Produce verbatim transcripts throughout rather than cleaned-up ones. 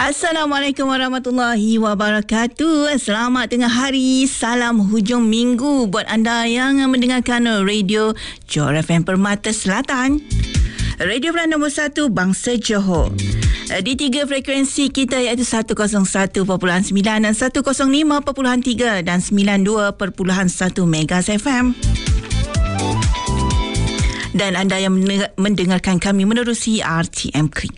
Assalamualaikum warahmatullahi wabarakatuh. Selamat tengah hari. Salam hujung minggu buat anda yang mendengarkan radio Johor F M Permata Selatan. Radio peranan nombor satu Bangsa Johor. Di tiga frekuensi kita iaitu seratus satu perpuluhan sembilan dan seratus lima perpuluhan tiga dan sembilan puluh dua perpuluhan satu Megas F M. Dan anda yang mendengarkan kami menerusi R T M Creek.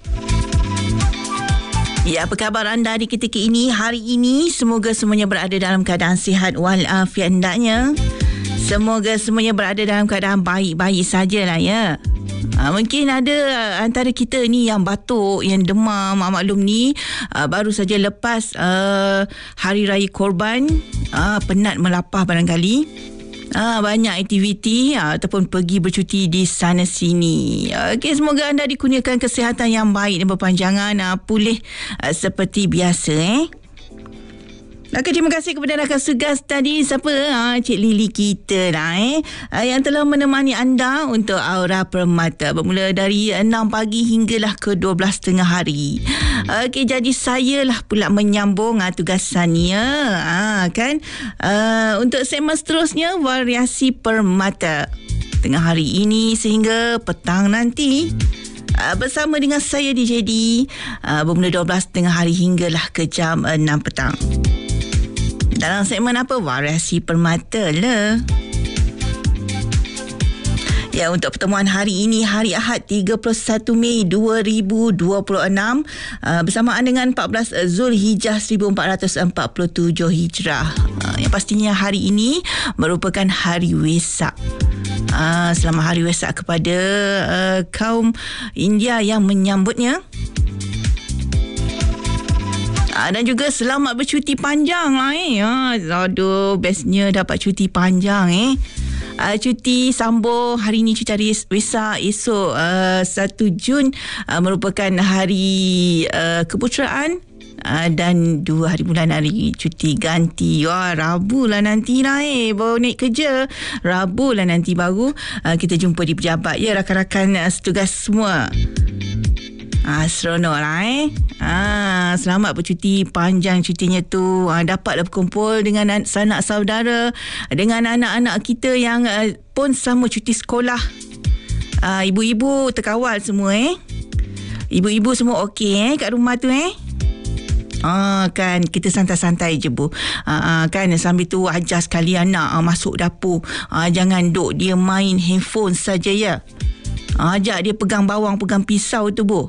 Ya, apa khabar anda di ketika ini, hari ini? Semoga semuanya berada dalam keadaan sihat walafiat hendaknya. Semoga semuanya berada dalam keadaan baik-baik sajalah ya. Ha, mungkin ada antara kita ni yang batuk, yang demam, maklum ni uh, baru saja lepas uh, Hari Raya Korban, uh, penat melapah barangkali. Ah, banyak aktiviti ah, ataupun pergi bercuti di sana sini. Okey, semoga anda dikurniakan kesihatan yang baik dan berpanjangan, ah, pulih ah, seperti biasa eh. Okey, terima kasih kepada rakan tugas tadi. Siapa? Ha, Cik Lily kita lah eh. Ha, yang telah menemani anda untuk Aura Permata. Bermula dari enam pagi hinggalah ke dua belas tengah hari. Okey, jadi saya lah pula menyambung ha, tugasannya. Ha, kan? Uh, untuk segmen seterusnya, Variasi Permata. Tengah hari ini sehingga petang nanti. Uh, bersama dengan saya D J D. Uh, bermula dua belas tengah hari hinggalah ke jam enam petang. Dalam segmen apa? Variasi Permata lah. Ya, untuk pertemuan hari ini, hari Ahad tiga puluh satu Mei dua ribu dua puluh enam, uh, bersamaan dengan empat belas Zulhijjah seribu empat ratus empat puluh tujuh Hijrah. Uh, yang pastinya hari ini merupakan hari Wesak. Uh, selamat hari Wesak kepada uh, kaum India yang menyambutnya. Ah, dan juga selamat bercuti panjang lah eh. Ah, aduh, bestnya dapat cuti panjang eh. Ah, cuti sambung hari ni, cuti hari Wesak. Esok uh, satu Jun uh, merupakan hari uh, keputeraan. Uh, dan dua hari bulan hari cuti ganti. Wah, Rabu lah nanti lah eh. Baru naik kerja. Rabu lah nanti baru uh, kita jumpa di pejabat. Ya, rakan-rakan uh, setugas semua. Ah, seronok lah eh. Ah, selamat bercuti panjang cutinya tu. Ah, dapatlah berkumpul dengan sanak saudara, dengan anak-anak kita yang uh, pun sama cuti sekolah. Ah, ibu-ibu terkawal semua eh. Ibu-ibu semua okey eh kat rumah tu eh. Ah, kan kita santai-santai je bu. Ah, kan sambil tu ajar sekali anak ah, masuk dapur. Ah, jangan duk dia main handphone saja ya. Ah, ajak dia pegang bawang, pegang pisau tu bu.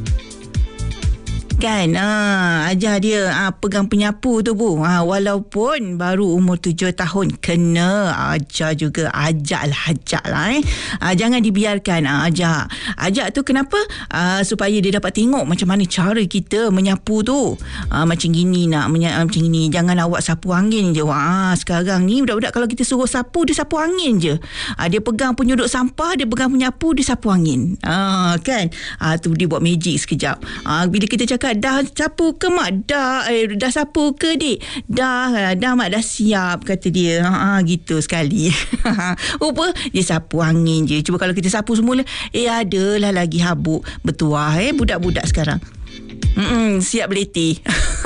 Kan, ah, ajar dia ah, pegang penyapu tu bu. Ah, walaupun baru umur tujuh tahun, kena ajar juga. Ajaklah, ajaklah eh. Ah, jangan dibiarkan, ah, ajak. Ajak tu kenapa? Ah, supaya dia dapat tengok macam mana cara kita menyapu tu. Ah, macam gini nak, menya- macam gini. Jangan awak sapu angin je. Wah, sekarang ni budak-budak kalau kita suruh sapu, dia sapu angin je. Ah, dia pegang penyuduk sampah, dia pegang penyapu, dia sapu angin. Ah, kan? Ah, tu dia buat magic sekejap. Ah, bila kita cakap dah sapu ke mak? Dah, eh, dah sapu ke dik? Dah, dah mak dah siap, kata dia. Ha, gitu sekali. Rupa dia sapu angin je. Cuba kalau kita sapu semula, eh adalah lagi habuk. Bertuah eh budak-budak sekarang. Mm-mm, siap beletih.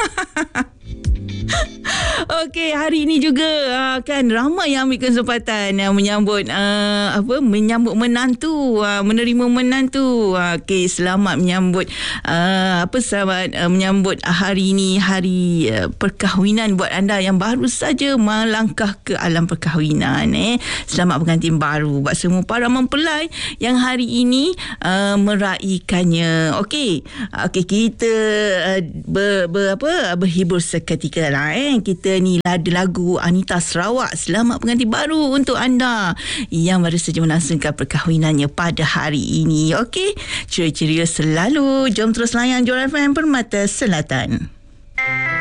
Okey, hari ini juga uh, kan ramai yang ambil kesempatan uh, menyambut uh, apa menyambut menantu, uh, menerima menantu. Uh, Okey, selamat menyambut uh, apa selamat uh, menyambut hari ini, hari uh, perkahwinan buat anda yang baru saja melangkah ke alam perkahwinan eh. Selamat pengantin baru buat semua para mempelai yang hari ini uh, meraikannya. Okey. Okey, kita uh, ber, ber apa berhibur seketika lah eh. Kita ni ada lagu Anita Sarawak, Selamat Pengantin Baru untuk anda yang baru saja melangsungkan perkahwinannya pada hari ini. Okey, ceria-ceria selalu. Jom terus layan Johor F M Permata Selatan.